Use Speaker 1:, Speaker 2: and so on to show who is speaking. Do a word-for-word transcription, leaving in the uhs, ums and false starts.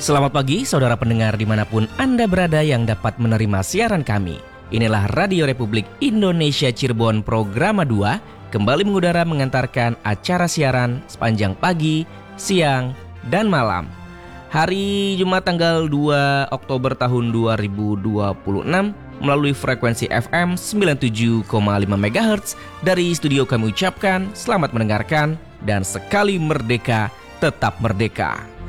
Speaker 1: Selamat pagi saudara pendengar dimanapun Anda berada yang dapat menerima siaran kami. Inilah Radio Republik Indonesia Cirebon Programa dua kembali mengudara mengantarkan acara siaran sepanjang pagi, siang, dan malam. Hari Jumat tanggal dua Oktober tahun dua ribu dua puluh enam melalui frekuensi F M sembilan puluh tujuh koma lima megahertz dari studio kami ucapkan selamat mendengarkan dan sekali merdeka tetap merdeka.